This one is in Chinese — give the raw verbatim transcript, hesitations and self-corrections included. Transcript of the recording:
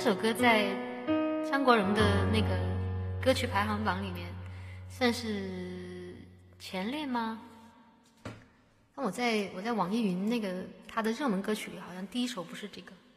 首歌在张国荣的那个歌曲排行榜里面算是前列吗？但我在我在网易云那个他的热门歌曲里，好像第一首不是这个。